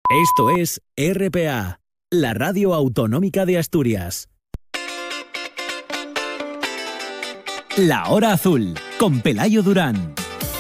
Esto es RPA, la radio autonómica de Asturias. La Hora Azul, con Pelayo Durán.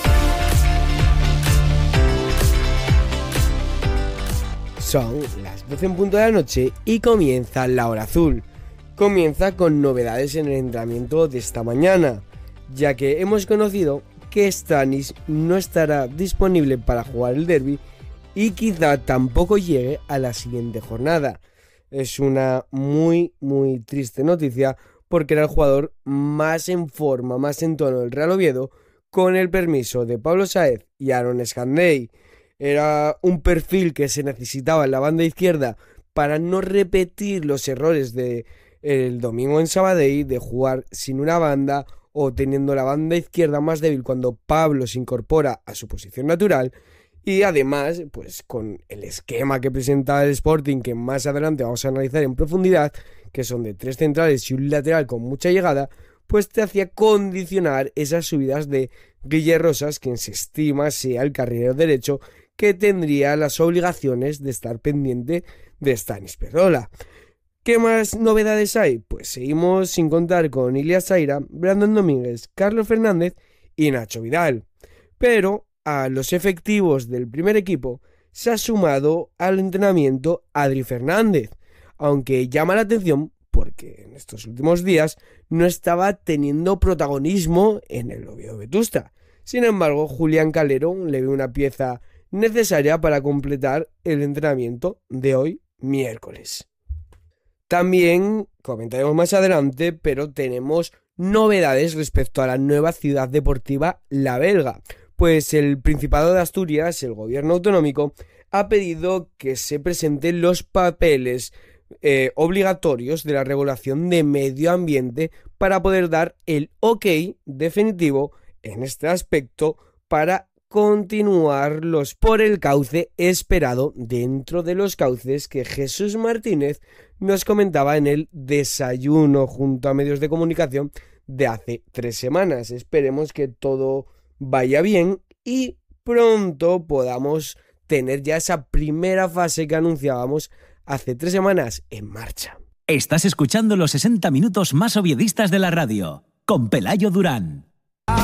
Son las 12 en punto de la noche y comienza la Hora Azul. Comienza con novedades en el entrenamiento de esta mañana, ya que hemos conocido que Stanis no estará disponible para jugar el derbi y quizá tampoco llegue a la siguiente jornada. Es una muy triste noticia porque era el jugador más en forma, más en tono del Real Oviedo, con el permiso de Pablo Sáez y Aaron Escandey. Era un perfil que se necesitaba en la banda izquierda para no repetir los errores del domingo en Sabadell, de jugar sin una banda o teniendo la banda izquierda más débil cuando Pablo se incorpora a su posición natural. Y además, pues con el esquema que presenta el Sporting, que más adelante vamos a analizar en profundidad, que son de 3 centrales y un lateral con mucha llegada, pues te hacía condicionar esas subidas de Guille Rosas, quien se estima sea el carrilero derecho que tendría las obligaciones de estar pendiente de Stanis Pedrola. ¿Qué más novedades hay? Pues seguimos sin contar con Ilias Zaira, Brandon Domínguez, Carlos Fernández y Nacho Vidal. Pero a los efectivos del primer equipo se ha sumado al entrenamiento Adri Fernández, aunque llama la atención porque en estos últimos días no estaba teniendo protagonismo en el Oviedo Vetusta. Sin embargo, Julián Calero le ve una pieza necesaria para completar el entrenamiento de hoy, miércoles. También comentaremos más adelante, pero tenemos novedades respecto a la nueva ciudad deportiva La Belga. Pues el Principado de Asturias, el gobierno autonómico, ha pedido que se presenten los papeles obligatorios de la regulación de medio ambiente para poder dar el ok definitivo en este aspecto para continuarlos por el cauce esperado dentro de los cauces que Jesús Martínez nos comentaba en el desayuno junto a medios de comunicación de hace 3 semanas. Esperemos que todo vaya bien y pronto podamos tener ya esa primera fase que anunciábamos hace 3 semanas en marcha. Estás escuchando los 60 minutos más oviedistas de la radio, con Pelayo Durán.